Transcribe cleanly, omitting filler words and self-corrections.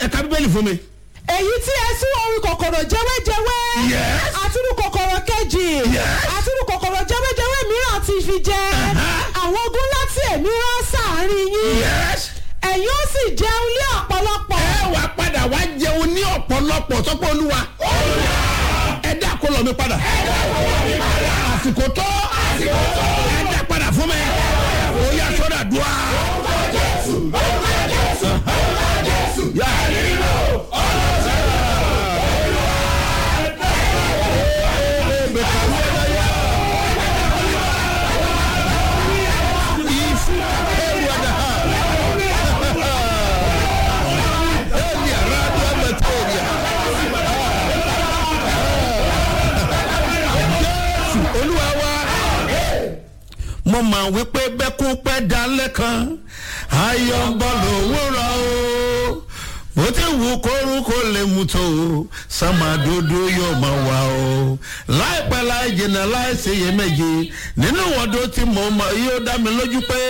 ẹ̀ka bíbélì fún mi. èyí tí ẹ sún orí kòkòrò jẹ́wẹ́jẹ́wẹ́. Yes. àtúrú kòkòrò kejì. Yes. àtúrú kòkòrò jẹ́wẹ́jẹ́wẹ́ mìíràn ti fi jẹ. àwọn ogun láti èmi rán sáàárín yín. Yes. ẹ̀yin ó sì jẹun ní ọ̀pọ̀lọpọ̀. ẹ wá padà wá jẹun ní ọ̀pọ̀lọpọ̀ sọ́pọ̀ olúwa. ẹ dá kó lọ mi padà. àsìkò tó. ẹ dá padà fún mi. ó yá sọ́dà dùá. mo mọ̀ wípé bẹ́kún pẹ́ dalẹ̀ kan ayọ̀ ń bọ̀ lówùrọ̀ o bó ti wù kórúkọ lè mú tó sàmàdodo yóò máa wà o láìpẹ́ láì jìnnà láì ṣèyẹméjì nínú wọn tó ti mọ̀ yóò dá mi lójú pé.